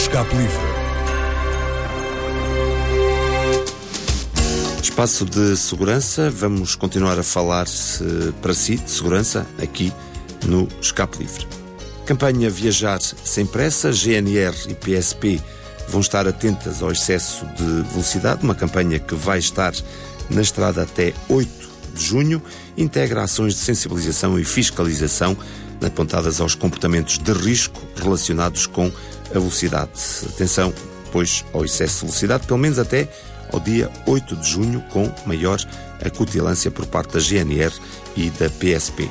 Escape Livre. Espaço de segurança, vamos continuar a falar para si de segurança aqui no Escape Livre. Campanha Viajar Sem Pressa, GNR e PSP vão estar atentas ao excesso de velocidade, uma campanha que vai estar na estrada até 8 de junho, integra ações de sensibilização e fiscalização apontadas aos comportamentos de risco relacionados com a velocidade. Atenção, pois, ao excesso de velocidade, pelo menos até ao dia 8 de junho, com maior acutilância por parte da GNR e da PSP.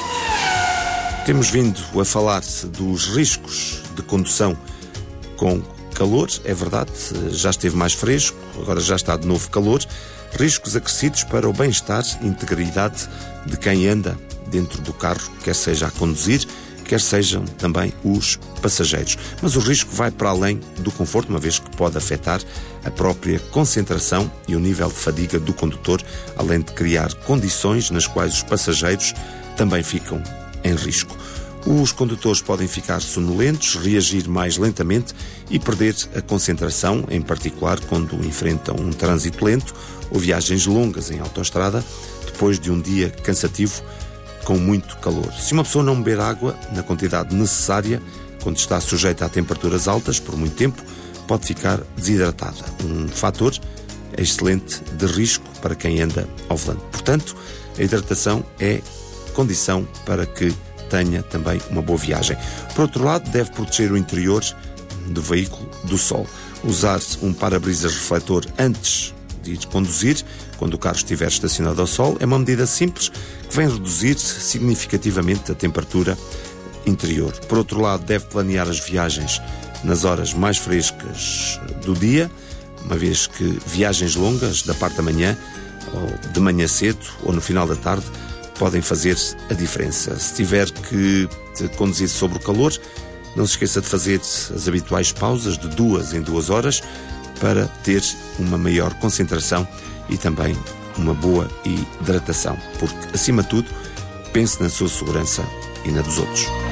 Temos vindo a falar dos riscos de condução com calor, é verdade, já esteve mais fresco, agora já está de novo calor, riscos acrescidos para o bem-estar e integridade de quem anda dentro do carro, quer seja a conduzir, quer sejam também os passageiros. Mas o risco vai para além do conforto, uma vez que pode afetar a própria concentração e o nível de fadiga do condutor, além de criar condições nas quais os passageiros também ficam em risco. Os condutores podem ficar sonolentos, reagir mais lentamente e perder a concentração, em particular quando enfrentam um trânsito lento ou viagens longas em autoestrada, depois de um dia cansativo com muito calor. Se uma pessoa não beber água na quantidade necessária, quando está sujeita a temperaturas altas por muito tempo, pode ficar desidratada. Um fator excelente de risco para quem anda ao volante. Portanto, a hidratação é condição para que tenha também uma boa viagem. Por outro lado, deve proteger o interior do veículo do sol. Usar um para-brisas refletor antes de ir conduzir, quando o carro estiver estacionado ao sol, é uma medida simples que vem reduzir significativamente a temperatura interior. Por outro lado, deve planear as viagens nas horas mais frescas do dia, uma vez que viagens longas da parte da manhã, ou de manhã cedo, ou no final da tarde, podem fazer a diferença. Se tiver que conduzir sobre o calor, não se esqueça de fazer as habituais pausas de 2 em 2 horas para ter uma maior concentração e também uma boa hidratação, porque, acima de tudo, pense na sua segurança e na dos outros.